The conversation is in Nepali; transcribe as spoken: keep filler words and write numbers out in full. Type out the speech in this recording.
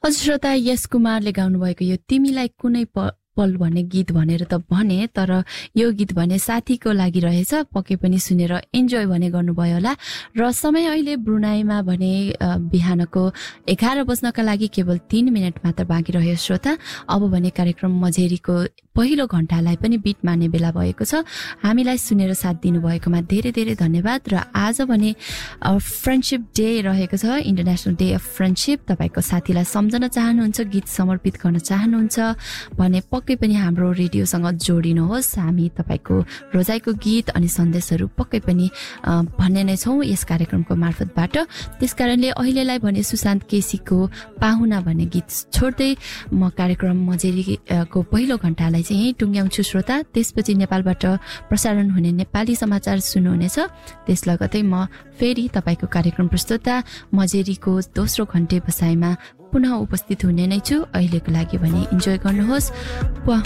हजुर श्रोता, यस कुमारले गाउनुभएको यो तिमीलाई कुनै पल भन्ने गीत भनेर त भने, तर यो गीत भने साथीको लागि रहेछ। पक्कै पनि सुनेर इन्जोय भने गर्नुभयो होला। र समय अहिले ब्रुनाईमा भने बिहानको एघार बज्नका लागि केवल तीन मिनट मात्र बाँकी रह्यो श्रोता। अब भने कार्यक्रम मझेरीको पहिलो घण्टालाई पनि बिट मार्ने बेला भएको छ। हामीलाई सुनेर साथ दिनुभएकोमा धेरै धेरै धन्यवाद। र आज भने फ्रेन्डसिप डे रहेको छ, इन्टरनेसनल डे अफ फ्रेन्डसिप। तपाईँको साथीलाई सम्झन चाहनुहुन्छ, गीत समर्पित गर्न चाहनुहुन्छ भने पक्कै पनि हाम्रो रेडियोसँग जोडिनुहोस्। हामी तपाईँको रोजाइको गीत अनि सन्देशहरू पक्कै पनि भन्ने नै छौँ यस कार्यक्रमको मार्फतबाट। त्यसकारणले अहिलेलाई भने सुशान्त केसीको पाहुना भन्ने गीत छोड्दै म कार्यक्रम मझेरीको पहिलो घण्टालाई चाहिँ यहीँ टुङ्ग्याउँछु श्रोता। त्यसपछि नेपालबाट प्रसारण हुने नेपाली समाचार सुन्नुहुनेछ। त्यस लगतै म फेरि तपाईँको कार्यक्रम प्रस्तुता मझेरीको दोस्रो घण्टे बसाइमा पुनः उपस्थित हुने नै छु। अहिलेको लागि भने इन्जोय गर्नुहोस्।